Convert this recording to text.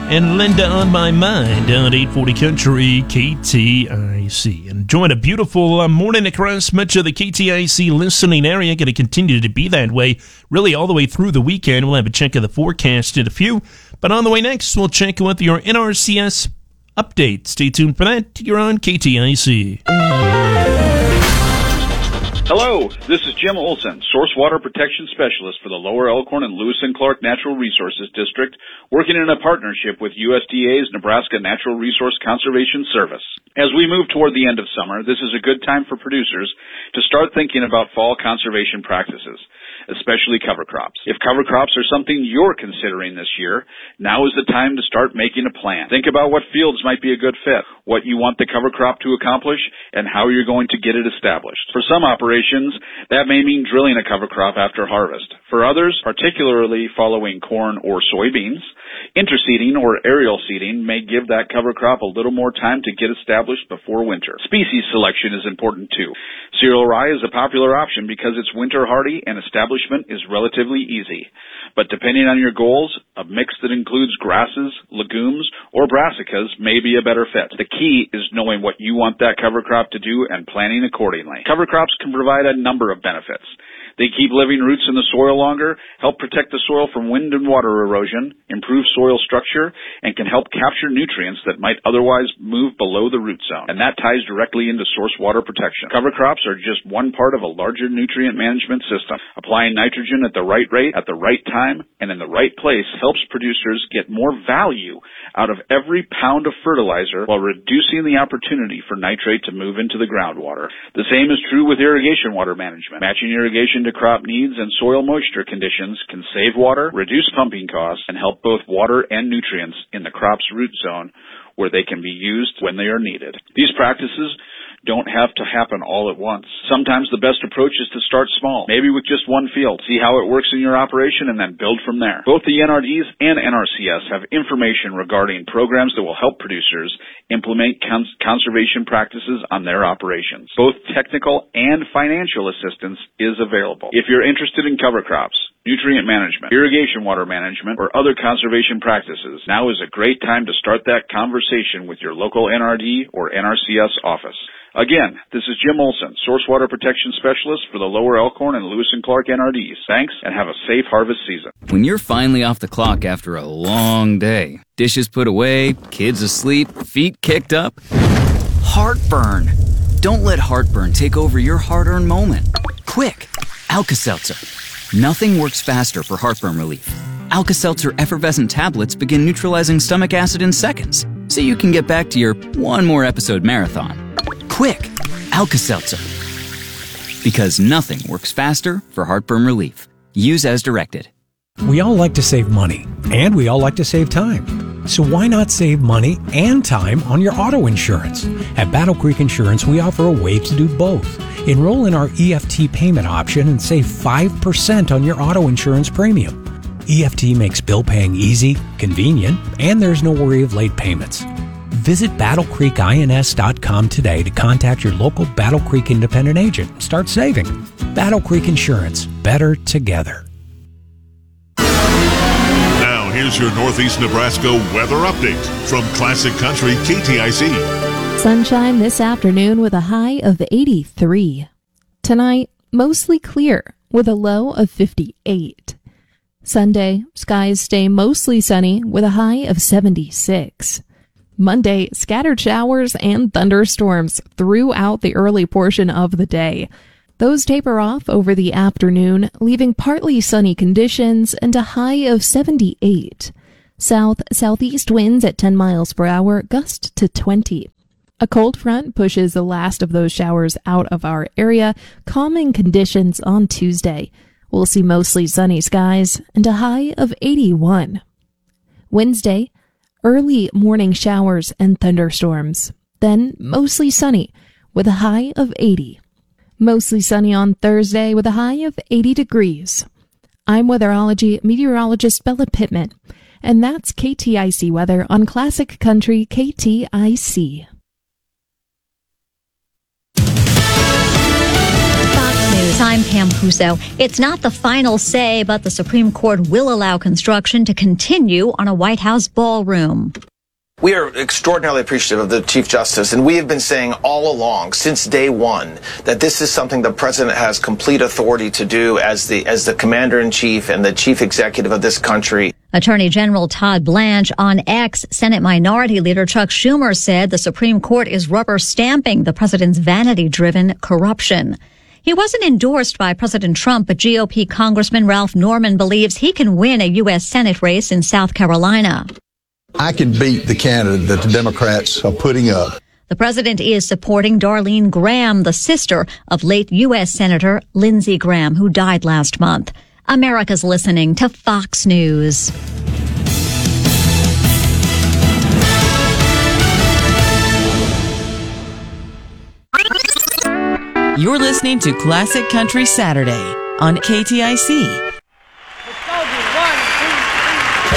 and Linda on My Mind on 840 Country KTIC. Enjoying a beautiful morning across much of the KTIC listening area. Going to continue to be that way really all the way through the weekend. We'll have a check of the forecast in a few. But on the way next, we'll check with your NRCS update. Stay tuned for that. You're on KTIC. Hello, this is Jim Olson, Source Water Protection Specialist for the Lower Elkhorn and Lewis and Clark Natural Resources District, working in a partnership with USDA's Nebraska Natural Resource Conservation Service. As we move toward the end of summer, this is a good time for producers to start thinking about fall conservation practices, especially cover crops. If cover crops are something you're considering this year, now is the time to start making a plan. Think about what fields might be a good fit, what you want the cover crop to accomplish, and how you're going to get it established. For some operations, that may mean drilling a cover crop after harvest. For others, particularly following corn or soybeans, interseeding or aerial seeding may give that cover crop a little more time to get established before winter. Species selection is important too. Cereal rye is a popular option because it's winter hardy and establishment is relatively easy. But depending on your goals, a mix that includes grasses, legumes, or brassicas may be a better fit. The key is knowing what you want that cover crop to do and planning accordingly. Cover crops can provide a number of benefits. They keep living roots in the soil longer, help protect the soil from wind and water erosion, improve soil structure, and can help capture nutrients that might otherwise move below the root zone. And that ties directly into source water protection. Cover crops are just one part of a larger nutrient management system. Applying nitrogen at the right rate, at the right time, and in the right place helps producers get more value out of every pound of fertilizer while reducing the opportunity for nitrate to move into the groundwater. The same is true with irrigation water management. Matching irrigation to crop needs and soil moisture conditions can save water, reduce pumping costs, and help both water and nutrients in the crop's root zone where they can be used when they are needed. These practices don't have to happen all at once. Sometimes the best approach is to start small, maybe with just one field. See how it works in your operation and then build from there. Both the NRDs and NRCS have information regarding programs that will help producers implement conservation practices on their operations. Both technical and financial assistance is available. If you're interested in cover crops, nutrient management, irrigation water management, or other conservation practices, now is a great time to start that conversation with your local NRD or NRCS office. Again, this is Jim Olson, Source Water Protection Specialist for the Lower Elkhorn and Lewis and Clark NRDs. Thanks, and have a safe harvest season. When you're finally off the clock after a long day, dishes put away, kids asleep, feet kicked up, heartburn. Don't let heartburn take over your hard-earned moment. Quick, Alka-Seltzer. Nothing works faster for heartburn relief. Alka-Seltzer effervescent tablets begin neutralizing stomach acid in seconds, so you can get back to your one more episode marathon. Quick, Alka-Seltzer. Because nothing works faster for heartburn relief. Use as directed. We all like to save money, and we all like to save time. So why not save money and time on your auto insurance? At Battle Creek Insurance, we offer a way to do both. Enroll in our EFT payment option and save 5% on your auto insurance premium. EFT makes bill paying easy, convenient, and there's no worry of late payments. Visit BattleCreekINS.com today to contact your local Battle Creek independent agent and start saving. Battle Creek Insurance. Better together. Now, here's your Northeast Nebraska weather update from Classic Country KTIC. Sunshine this afternoon with a high of 83. Tonight, mostly clear with a low of 58. Sunday, skies stay mostly sunny with a high of 76. Monday, scattered showers and thunderstorms throughout the early portion of the day. Those taper off over the afternoon, leaving partly sunny conditions and a high of 78. South-southeast winds at 10 miles per hour, gust to 20. A cold front pushes the last of those showers out of our area, calming conditions on Tuesday. We'll see mostly sunny skies and a high of 81. Wednesday, early morning showers and thunderstorms, then mostly sunny with a high of 80. Mostly sunny on Thursday with a high of 80 degrees. I'm meteorologist Bella Pittman, and that's KTIC weather on Classic Country KTIC. Fox News Yes, I'm Pam Puso. It's not the final say, but the Supreme Court will allow construction to continue on a White House ballroom. We are extraordinarily appreciative of the Chief Justice, and we have been saying all along, since day one, that this is something the President has complete authority to do as the Commander-in-Chief and the Chief Executive of this country. Attorney General Todd Blanche on X, Senate Minority Leader Chuck Schumer said the Supreme Court is rubber stamping the President's vanity-driven corruption. He wasn't endorsed by President Trump, but GOP Congressman Ralph Norman believes he can win a U.S. Senate race in South Carolina. I can beat the candidate that the Democrats are putting up. The president is supporting Darlene Graham, the sister of late U.S. Senator Lindsey Graham, who died last month. America's listening to Fox News. You're listening to Classic Country Saturday on KTIC.